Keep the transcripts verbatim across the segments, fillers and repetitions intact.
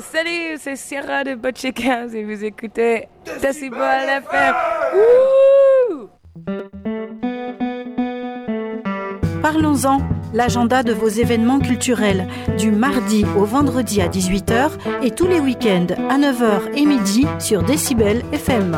salut, c'est Sierra de Botchica et vous écoutez Decibel F M. Wouh! Parlons-en, l'agenda de vos événements culturels, du mardi au vendredi à dix-huit heures et tous les week-ends à neuf heures et midi sur Decibel F M.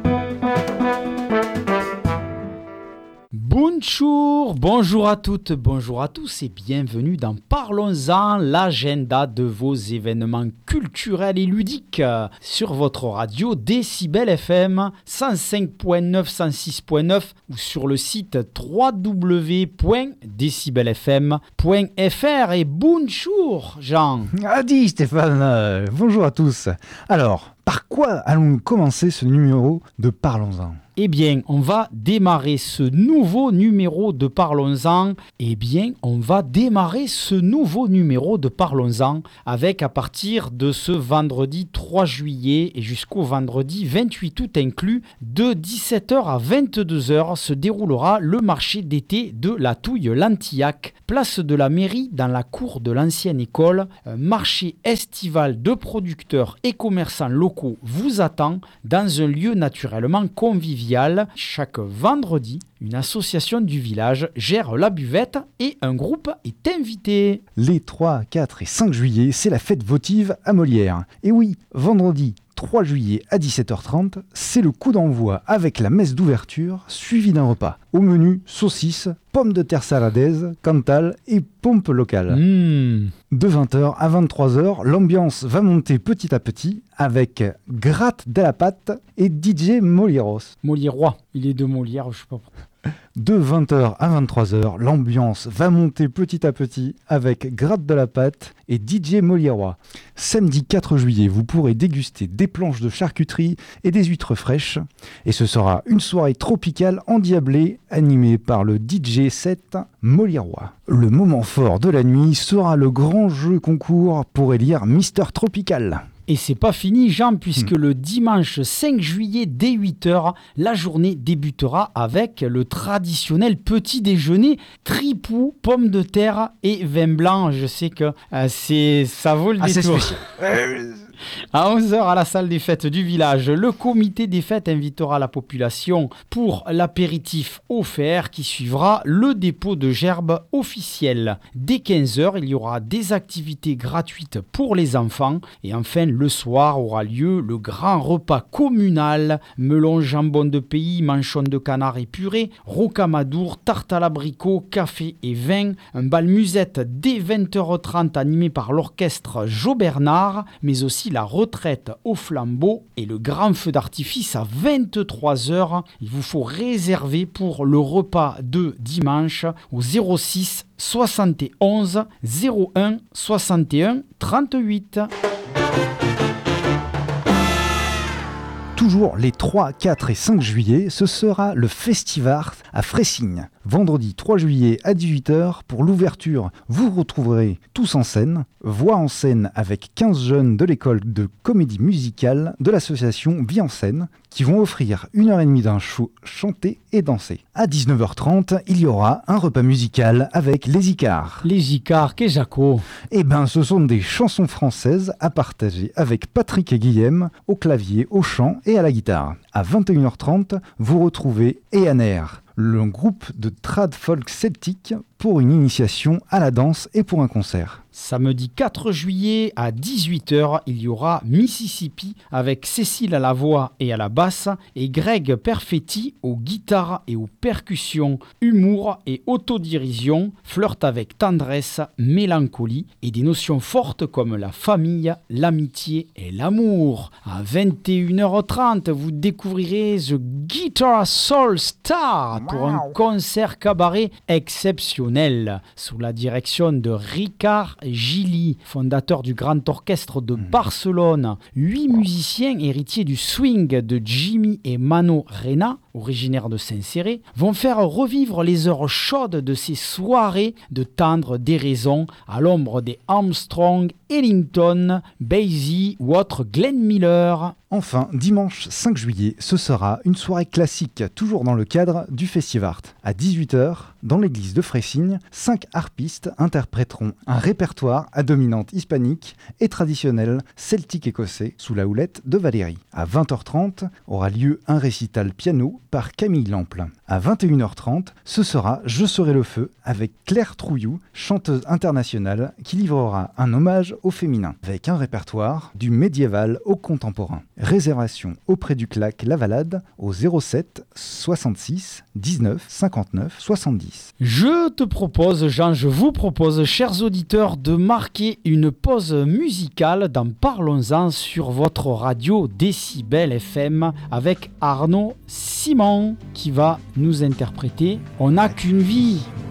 Bonjour, bonjour à toutes, bonjour à tous et bienvenue dans Parlons-en, l'agenda de vos événements culturels et ludiques sur votre radio Decibel F M cent cinq virgule neuf, cent six virgule neuf ou sur le site w w w point decibel f m point f r. Et bonjour Jean. Adi Stéphane, euh, bonjour à tous. Alors, par quoi allons-nous commencer ce numéro de Parlons-en ? Eh bien, on va démarrer ce nouveau numéro de Parlons-en. Eh bien, on va démarrer ce nouveau numéro de Parlons-en avec, à partir de ce vendredi trois juillet et jusqu'au vendredi vingt-huit août inclus, de dix-sept heures à vingt-deux heures se déroulera le marché d'été de la Touille Lantillac, place de la mairie dans la cour de l'ancienne école. Un marché estival de producteurs et commerçants locaux vous attend dans un lieu naturellement convivial. Chaque vendredi, une association du village gère la buvette et un groupe est invité. Les trois, quatre et cinq juillet, c'est la fête votive à Molière. Et oui, vendredi trois juillet à dix-sept heures trente, c'est le coup d'envoi avec la messe d'ouverture suivie d'un repas. Au menu, saucisses, pommes de terre saladaise, cantal et pompe locale. Mmh. De vingt heures à vingt-trois heures, l'ambiance va monter petit à petit avec gratte de la pâte et D J Molieros. Molierois, il est de Molière, je sais pas pourquoi. De vingt heures à vingt-trois heures, l'ambiance va monter petit à petit avec gratte de la pâte et D J Molierois. Samedi quatre juillet, vous pourrez déguster des planches de charcuterie et des huîtres fraîches. Et ce sera une soirée tropicale endiablée animée par le D J set Molierois. Le moment fort de la nuit sera le grand jeu concours pour élire Mister Tropical. Et c'est pas fini, Jean, puisque mmh. le dimanche cinq juillet dès huit heures, la journée débutera avec le traditionnel petit déjeuner tripou, pommes de terre et vin blanc. Je sais que euh, c'est ça vaut le ah, détour. C'est À onze heures à la salle des fêtes du village, le comité des fêtes invitera la population pour l'apéritif offert qui suivra le dépôt de gerbes officiel. Dès quinze heures, il y aura des activités gratuites pour les enfants et enfin le soir aura lieu le grand repas communal, melon, jambon de pays, manchon de canard épuré, rocamadour, tarte à l'abricot, café et vin, un bal musette dès vingt heures trente animé par l'orchestre Jo Bernard, mais aussi la retraite au flambeau et le grand feu d'artifice à vingt-trois heures. Il vous faut réserver pour le repas de dimanche au zéro six soixante et onze zéro un soixante et un trente-huit. Toujours les trois, quatre et cinq juillet, ce sera le Festivart à Fressigne. Vendredi trois juillet à dix-huit heures, pour l'ouverture, vous retrouverez Tous en scène, voix en scène avec quinze jeunes de l'école de comédie musicale de l'association Vie en scène, qui vont offrir une heure et demie d'un show chanté et dansé. À dix-neuf heures trente, il y aura un repas musical avec les Icars. Les Icars, qu'est Jaco ? Eh ben, ce sont des chansons françaises à partager avec Patrick et Guillaume au clavier, au chant et à la guitare. À vingt et une heures trente, vous retrouvez Eaner, le groupe de trad folk celtique, pour une initiation à la danse et pour un concert. Samedi quatre juillet à dix-huit heures, il y aura Mississippi avec Cécile à la voix et à la basse et Greg Perfetti aux guitares et aux percussions. Humour et autodérision, flirt avec tendresse, mélancolie et des notions fortes comme la famille, l'amitié et l'amour. À vingt et une heures trente, vous découvrirez The Guitar Soul Star pour un concert cabaret exceptionnel sous la direction de Ricard Gilly, fondateur du Grand Orchestre de Barcelone. Huit musiciens héritiers du swing de Jimmy et Mano Rena originaires de Saint-Céré, vont faire revivre les heures chaudes de ces soirées de tendre déraison à l'ombre des Armstrong, Ellington, Basie ou autres Glenn Miller. Enfin, dimanche cinq juillet, ce sera une soirée classique, toujours dans le cadre du Festivart. À dix-huit heures, dans l'église de Freyssigne, cinq harpistes interpréteront un répertoire à dominante hispanique et traditionnel celtique écossais sous la houlette de Valérie. À vingt heures trente, aura lieu un récital piano par Camille Lample. À vingt et une heures trente, ce sera Je serai le feu avec Claire Trouillou, chanteuse internationale qui livrera un hommage au féminin avec un répertoire du médiéval au contemporain. Réservation auprès du Clac La Valade au zéro sept soixante-six dix-neuf cinquante-neuf soixante-dix. Je te propose, Jean, je vous propose, chers auditeurs, de marquer une pause musicale dans Parlons-en sur votre radio Décibel F M avec Arnaud Simon qui va nous interpréter On n'a qu'une vie.